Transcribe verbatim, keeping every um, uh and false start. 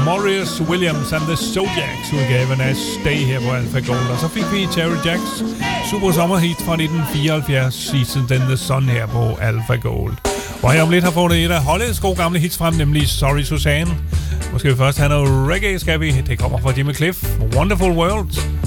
Maurice Williams and the Zodiacs udgaven af Stay her på Alpha Gold. Og så fik vi Terry Jacks super sommerhit fra nitten fireoghalvfjerds, Seasons in the Sun her på Alpha Gold. Og her om lidt har fundet et af holdets gode gamle hits frem, nemlig Sorry Suzanne. Måske vi først have noget reggae, skal vi? Det kommer fra Jimmy Cliff, Wonderful World.